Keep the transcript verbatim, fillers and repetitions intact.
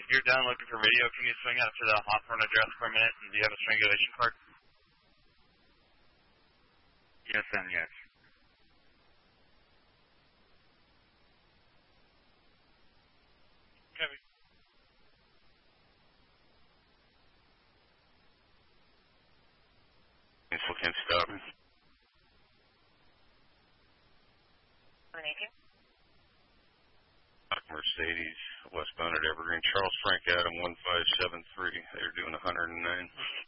you're done looking for video, can you swing out to the Hawthorne address for a minute? And do you have a strangulation card? Yes and yes. Copy. Pencil can't stop me. Mercedes, westbound at Evergreen. Charles Frank Adam, one five seven three. They're doing one hundred nine.